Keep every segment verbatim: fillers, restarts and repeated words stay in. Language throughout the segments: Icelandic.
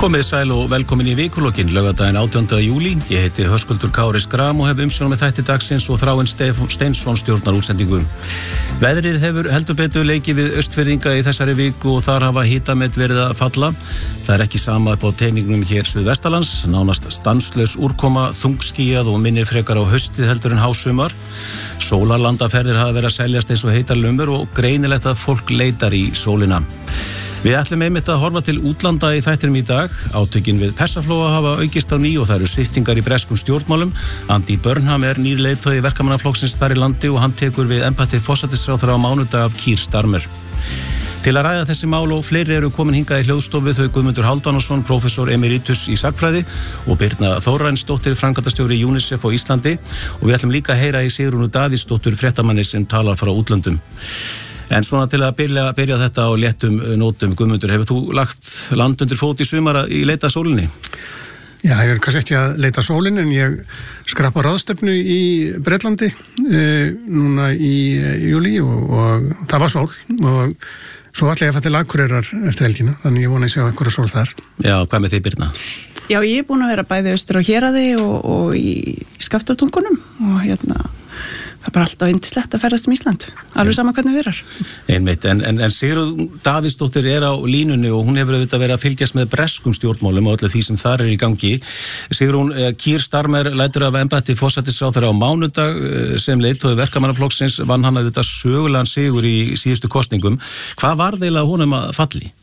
Komið sæl og velkomin í vikulokkin, laugardaginn átjánda júlí. Ég heiti Höskuldur Kári Schram og hef umsjón með þætti dagsins og Þráinn Steinsson stjórnar útsendingu. Veðrið hefur heldur betur leikið við Austfirðinga í þessari viku og þar hafa hitamet verið að falla. Það er ekki sama upp á teiningnum hér suðvestanlands, nánast stanslaus úrkoma, þungskýjað og minnir frekar á haustið heldur en hásumar. Sólarlandaferðir hafa verið að seljast eins og heitar lumur og greinilegt að fólk leitar í sólina. Við ætlum einmitt að horfa til útlanda í þættinum í dag. Átökin við Persaflóa hafa aukist á ný og það eru sviptingar í breskum stjórnmálum. Andy Burnham er nýr leiðtogi verkamannaflokksins þar í landi og hann tekur við embætti forsætisráðherra á mánudag af Keir Starmer. Til að ræða þessi mál og fleiri eru komin hingað í hljóðstofu þau Guðmundur Hálfdanarson, prófessor emeritus í sagnfræði og Birna Þórarinsdóttir, framkvæmdastjóri UNICEF á Íslandi og við ætlum líka að heyra í Sigrúnu Davíðsdóttur, fréttamanni sem talar frá útlöndum. En svona til að byrja, byrja þetta á léttum nótum, Guðmundur, hefur þú lagt land undir fót í sumar í leita sólinni? Já, ég er kannski ekki að leita sólin en ég skrapa ráðstefnu í Bretlandi e, núna í e, júlí og, og það var sól og svo ætla ég að fara til Akureyrar eftir helgina, þannig ég vona að sjá einhverja sól þar. Já, hvað með þig, Birna? Já, ég er búin að vera bæði austur á Héraði og, og í Skaftártungunum og hérna það er bara alltaf yndislegt að ferðast um Ísland, alveg sama hvernig við erum. Einmitt, en, en, en Sigrún Davíðsdóttir er á línunni og hún hefur auðvitað verið að fylgjast með breskum stjórnmálum og öllu því sem þar er í gangi. Sigrún, Keir Starmer lætur af embætti forsætisráðherra á mánudag sem leiðtogi verkamannaflokksins, vann hann auðvitað sögulegan sigur í síðustu kosningum. Hvað var þeirlega honum að falli?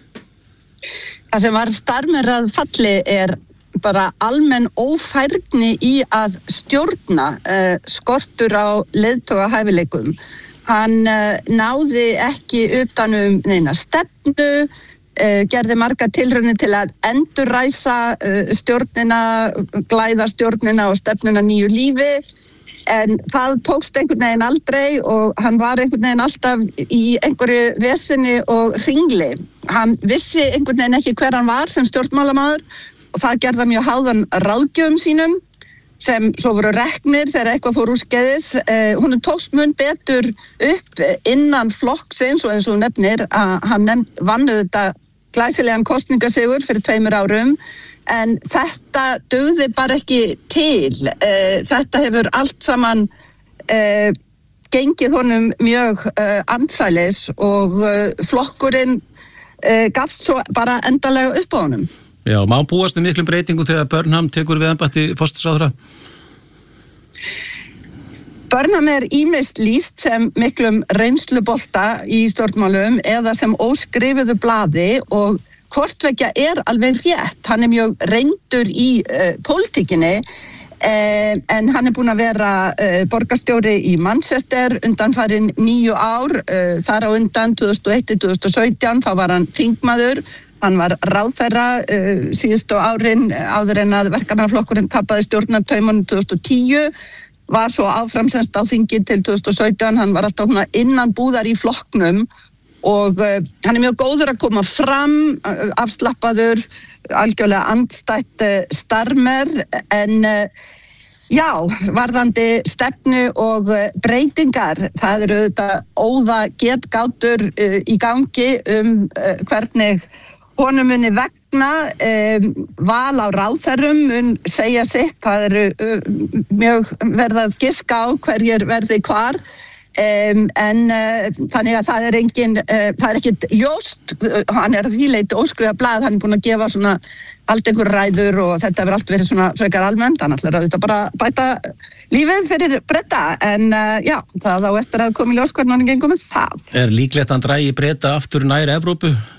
Það sem var Starmer að falli er bara almenn ófærni í að stjórna uh, skortur á leiðtogahæfileikum. Hann uh, náði ekki utanum neina stefnu, uh, gerði marga tilraunir til að endurræsa uh, stjórnina, glæða stjórnina og stefnuna nýju lífi, en það tókst einhvern veginn aldrei og hann var einhvern veginn alltaf í einhverju vesinni og hringli. Hann vissi einhvern veginn ekki hver hann var sem stjórnmálamaður og það gerði mjög háðan ráðgjöfum sínum sem svo voru reknir þegar eitthvað fór úrskeiðis. Eh, hún tókst mun betur upp innan flokksins og eins og hún nefnir að hann nefnd, vann þetta glæsilegan kosningasigur fyrir tveimur árum en þetta dugði bara ekki til. Eh, þetta hefur allt saman eh, gengið honum mjög eh, ansælis og eh, flokkurinn eh, gafst svo bara endanlega upp á honum. Já, má búast við miklum breytingu þegar Burnham tekur við embætti forsætisráðherra? Burnham er ýmist lýst sem miklum reynslubolta í stjórnmálum eða sem óskrifuðu blaði og hvort tveggja er alveg rétt. Hann er mjög reyndur í uh, pólitíkinni uh, en hann er búinn að vera uh, borgarstjóri í Manchester undanfarin níu ár, uh, þar á undan tvö þúsund og eitt til tvö þúsund og sautján, þá var hann þingmaður. Hann var ráðherra uh, síðustu árin áður en að verkamannaflokkurinn tapaði stjórnartaumunum tvö þúsund og tíu, var svo áframsenst á þingi til tvö þúsund og sautján, hann var alltaf innan búðar í flokknum og uh, hann er mjög góður að koma fram, uh, afslappaður, algjörlega andstætt uh, Starmer, en uh, já, varðandi stefnu og uh, breytingar, það eru þetta óða getgátur uh, í gangi um uh, hvernig honum muni vegna, um, val á ráðherrum mun segja sitt, það eru um, mjög verða að giska á hverjir verði hvar, um, en uh, þannig að það er engin, uh, það er ekkit ljóst, uh, hann er því leyti óskrifa blað, hann er búinn að gefa svona allt einhver ræður og þetta hefur allt verið svona frekar almennt, hann ætlar að þetta bara bæta lífið fyrir Breta, en uh, já, það á eftir að koma í ljós hvernig hann gengur með það. Er líklegt að hann drægi Breta aftur nær Evrópu?